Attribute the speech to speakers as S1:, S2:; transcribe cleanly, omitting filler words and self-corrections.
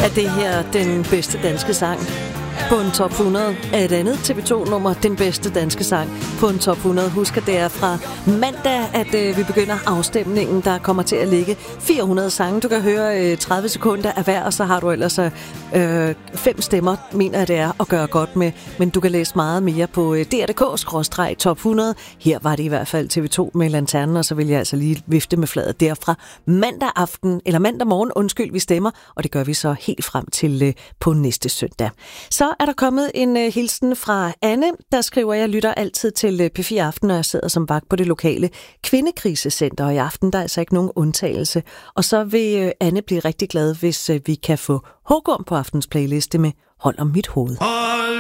S1: Er det her den bedste danske sang på en top 100? Er et andet TV2-nummer den bedste danske sang på en top 100? Husk, at det er fra mandag, at vi begynder afstemningen. Der kommer til at ligge 400 sange. Du kan høre 30 sekunder af hver, og så har du ellers 5 stemmer, mener jeg det er, at gøre godt med. Men du kan læse meget mere på dr.dk/top 100. Her var det i hvert fald TV2 med lanternen, og så vil jeg altså lige vifte med fladet derfra mandag aften, eller mandag morgen, undskyld, vi stemmer, og det gør vi så helt frem til på næste søndag. Så er der kommet en hilsen fra Anne, der skriver, jeg lytter altid til P4 Aften, når jeg sidder som vagt på det lokale kvindekrisecenter, og i aften der er altså ikke nogen undtagelse. Og så vil Anne blive rigtig glad, hvis vi kan få Hågorm på aftens playliste med Hold om mit hoved.